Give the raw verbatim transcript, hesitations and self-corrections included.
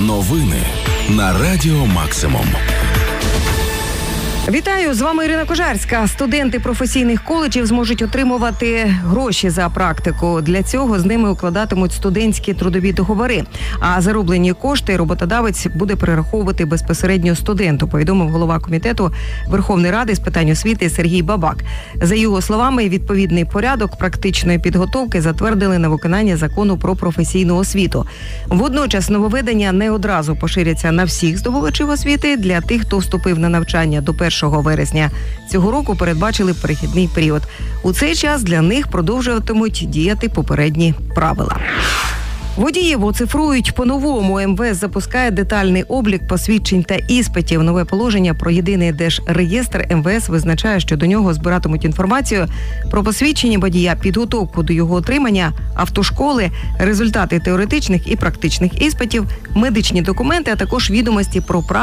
Новини на Радіо Максимум. Вітаю, з вами Ірина Кожарська. Студенти професійних коледжів зможуть отримувати гроші за практику. Для цього з ними укладатимуть студентські трудові договори. А зароблені кошти роботодавець буде перераховувати безпосередньо студенту, повідомив голова комітету Верховної Ради з питань освіти Сергій Бабак. За його словами, відповідний порядок практичної підготовки затвердили на виконання закону про професійну освіту. Водночас нововведення не одразу поширяться на всіх здобувачів освіти. Для тих, хто вступив на навчання до першого вересня цього року, передбачили перехідний період. У цей час для них продовжуватимуть діяти попередні правила. Водіїв оцифрують по-новому. ем ве ес запускає детальний облік посвідчень та іспитів. Нове положення про єдиний держреєстр ем ве ес визначає, що до нього збиратимуть інформацію про посвідчення водія, підготовку до його отримання, автошколи, результати теоретичних і практичних іспитів, медичні документи, а також відомості про право